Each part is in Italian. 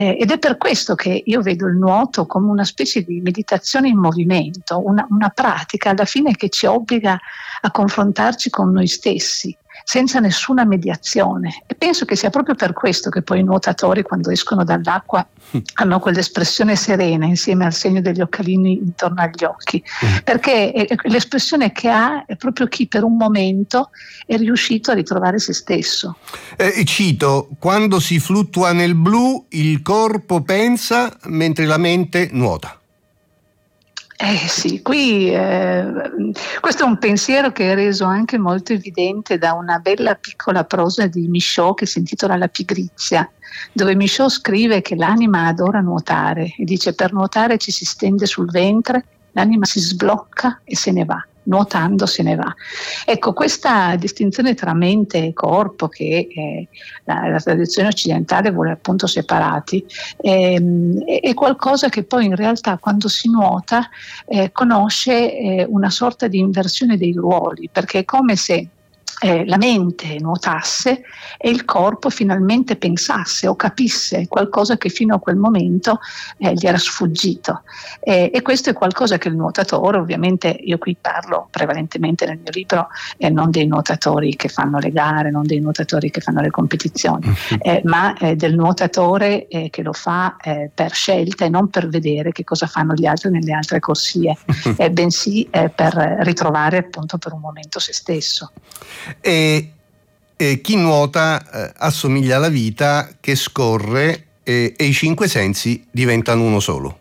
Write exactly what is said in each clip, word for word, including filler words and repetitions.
Eh, ed è per questo che io vedo il nuoto come una specie di meditazione in movimento, una, una pratica alla fine che ci obbliga a confrontarci con noi stessi, senza nessuna mediazione. E penso che sia proprio per questo che poi i nuotatori, quando escono dall'acqua, hanno quell'espressione serena insieme al segno degli occhialini intorno agli occhi, perché è, è, l'espressione che ha è proprio chi per un momento è riuscito a ritrovare se stesso. Eh, cito, quando si fluttua nel blu il corpo pensa mentre la mente nuota. Eh sì, qui eh, questo è un pensiero che è reso anche molto evidente da una bella piccola prosa di Michaud che si intitola La pigrizia, dove Michaud scrive che l'anima adora nuotare e dice: per nuotare ci si stende sul ventre, l'anima si sblocca e se ne va. Nuotando se ne va. Ecco, questa distinzione tra mente e corpo che eh, la, la tradizione occidentale vuole appunto separati ehm, è, è qualcosa che poi in realtà quando si nuota eh, conosce eh, una sorta di inversione dei ruoli, perché è come se Eh, la mente nuotasse e il corpo finalmente pensasse o capisse qualcosa che fino a quel momento eh, gli era sfuggito. Eh, e questo è qualcosa che il nuotatore, ovviamente io qui parlo prevalentemente nel mio libro eh, non dei nuotatori che fanno le gare, non dei nuotatori che fanno le competizioni, eh, ma eh, del nuotatore eh, che lo fa eh, per scelta e non per vedere che cosa fanno gli altri nelle altre corsie, eh, bensì eh, per ritrovare appunto per un momento se stesso. E, e chi nuota eh, assomiglia alla vita che scorre eh, e i cinque sensi diventano uno solo.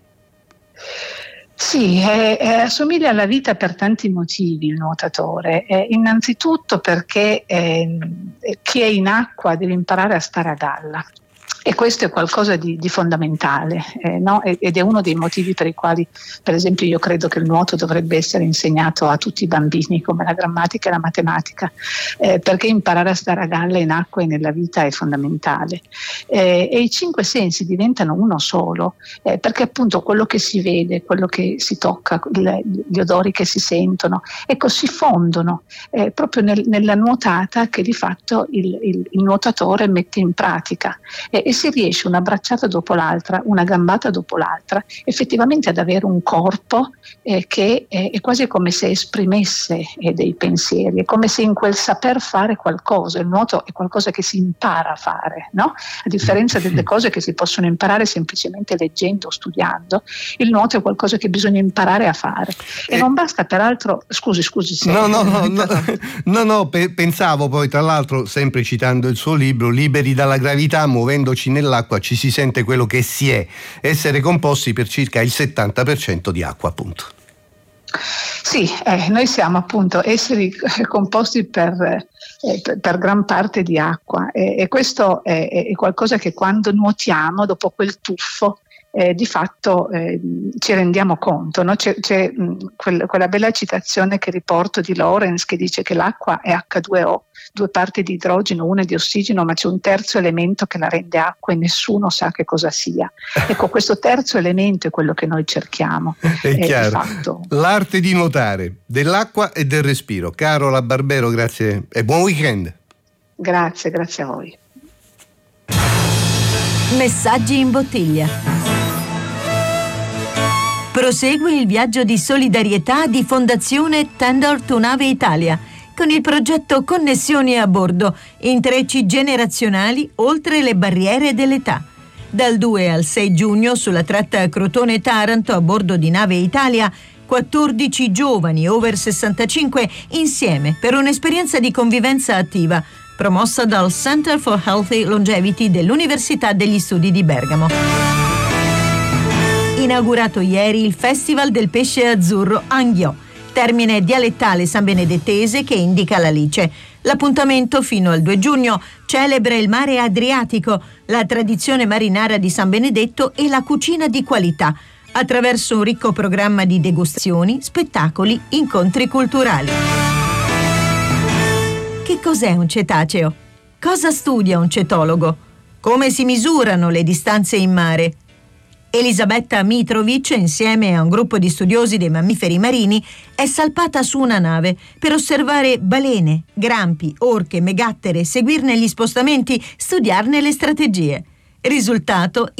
Sì, eh, eh, assomiglia alla vita per tanti motivi il nuotatore. Eh, innanzitutto perché eh, chi è in acqua deve imparare a stare a galla. E questo è qualcosa di, di fondamentale, eh, no? Ed è uno dei motivi per i quali, per esempio, io credo che il nuoto dovrebbe essere insegnato a tutti i bambini, come la grammatica e la matematica, eh, perché imparare a stare a galla in acqua e nella vita è fondamentale. Eh, e i cinque sensi diventano uno solo, eh, perché appunto quello che si vede, quello che si tocca, le, gli odori che si sentono, ecco, si fondono eh, proprio nel, nella nuotata che di fatto il, il, il nuotatore mette in pratica. Eh, e si riesce una bracciata dopo l'altra, una gambata dopo l'altra, effettivamente ad avere un corpo eh, che eh, è quasi come se esprimesse eh, dei pensieri, è come se in quel saper fare qualcosa, il nuoto è qualcosa che si impara a fare, no? A differenza delle cose che si possono imparare semplicemente leggendo o studiando, il nuoto è qualcosa che bisogna imparare a fare. E eh, non basta peraltro, scusi, scusi. Se no, no, no, no, no, no, pe- pensavo poi tra l'altro, sempre citando il suo libro, Liberi dalla gravità, muovendoci nell'acqua ci si sente quello che si è, essere composti per circa il settanta per cento di acqua, appunto. Sì, eh, noi siamo appunto esseri composti per, eh, per, per gran parte di acqua e, e questo è, è qualcosa che quando nuotiamo, dopo quel tuffo, Eh, di fatto eh, ci rendiamo conto, no? C'è, c'è mh, quel, quella bella citazione che riporto di Lorenz che dice che l'acqua è acca due o, due parti di idrogeno, una di ossigeno, ma c'è un terzo elemento che la rende acqua e nessuno sa che cosa sia. Ecco, questo terzo elemento è quello che noi cerchiamo. È eh, chiaro. Di fatto. L'arte di nuotare, dell'acqua e del respiro. Carola Barbero, grazie e buon weekend. Grazie, grazie a voi. Messaggi in bottiglia. Prosegue il viaggio di solidarietà di Fondazione Tender to Nave Italia con il progetto Connessioni a bordo, intrecci generazionali oltre le barriere dell'età. Dal due al sei giugno sulla tratta Crotone-Taranto a bordo di Nave Italia, quattordici giovani over sessantacinque insieme per un'esperienza di convivenza attiva, promossa dal Center for Healthy Longevity dell'Università degli Studi di Bergamo. Inaugurato ieri il Festival del Pesce Azzurro Anghio, termine dialettale sanbenedettese che indica l'alice. L'appuntamento fino al due giugno celebra il mare Adriatico, la tradizione marinara di San Benedetto e la cucina di qualità, attraverso un ricco programma di degustazioni, spettacoli, incontri culturali. Che cos'è un cetaceo? Cosa studia un cetologo? Come si misurano le distanze in mare? Elisabetta Mitrovic, insieme a un gruppo di studiosi dei mammiferi marini, è salpata su una nave per osservare balene, grampi, orche, megattere, seguirne gli spostamenti, studiarne le strategie. Risultato: